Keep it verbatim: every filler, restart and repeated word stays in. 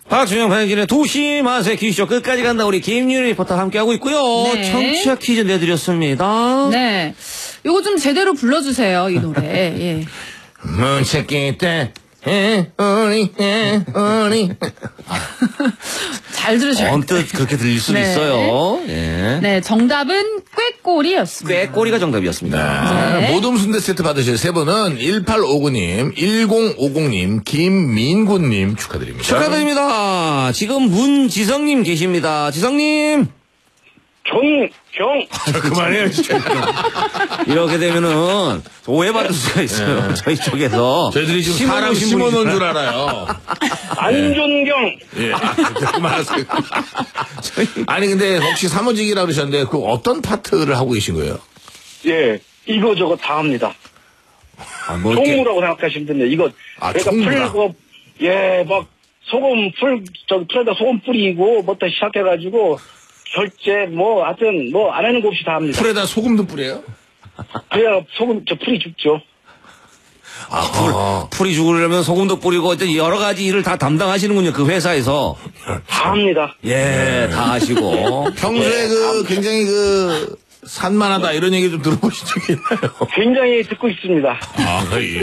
박준영 박진의 도시 맛의 퀴즈쇼 끝까지 간다. 우리 김유리 리포터 함께하고 있고요. 네. 청취자 퀴즈 내드렸습니다. 네. 요거 좀 제대로 불러주세요, 이 노래. 예. 문책기 때, 에, 우리, 에, 우리. 잘 들으셔야 언뜻 그렇게 들릴 수도 네. 있어요. 예. 네, 정답은 꾀꼬리였습니다. 꾀꼬리가 정답이었습니다. 네. 모둠 순대 세트 받으실 세 분은 일팔오구 님, 일공오공 님, 김민구님 축하드립니다. 축하드립니다. 지금 문지성님 계십니다. 지성님. 경, 경. 그만해요, 진짜. 이렇게 되면은 오해받을 수가 있어요. 네. 저희 쪽에서. 저희들이 지금 사람 심어놓으신 심어놓은 분이니까. 줄 알아요. 안존경. 예. 그만하세요. 아니, 근데 혹시 사무직이라고 그러셨는데, 그 어떤 파트를 하고 계신 거예요? 예, 이거 저거 다 합니다. 아, 뭐 이렇게 총무라고 생각하시면 됩니다. 이거, 아, 그러니까 총무라. 풀고, 예, 막, 소금, 풀, 저, 풀에다 소금 뿌리고, 뭐부터 시작해가지고, 결제, 뭐, 하여튼, 뭐, 안 하는 거 없이 다 합니다. 풀에다 소금도 뿌려요? 그래야 소금, 저 풀이 죽죠. 아, 풀, 풀이 죽으려면 소금도 뿌리고 어떤 여러 가지 일을 다 담당하시는군요. 그 회사에서. 다 합니다. 예, 다 하시고. 평소에 그, 굉장히 그, 산만하다 이런 얘기 좀 들어보신 적이 있나요? 굉장히 듣고 있습니다. 아, 예.